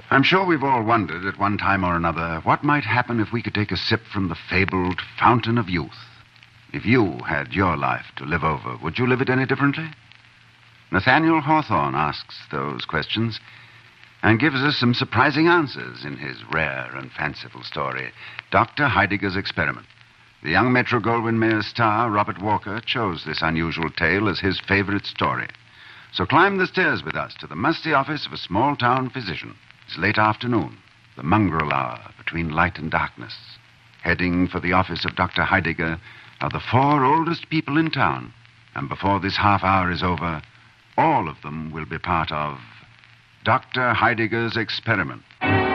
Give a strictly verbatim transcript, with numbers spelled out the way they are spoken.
I'm sure we've all wondered at one time or another what might happen if we could take a sip from the fabled fountain of youth. If you had your life to live over, would you live it any differently? Nathaniel Hawthorne asks those questions and gives us some surprising answers in his rare and fanciful story, Doctor Heidegger's Experiment. The young Metro-Goldwyn-Mayer star, Robert Walker, chose this unusual tale as his favorite story. So climb the stairs with us to the musty office of a small-town physician. It's late afternoon, the mongrel hour between light and darkness. Heading for the office of Doctor Heidegger are the four oldest people in town. And before this half hour is over, all of them will be part of Doctor Heidegger's Experiment.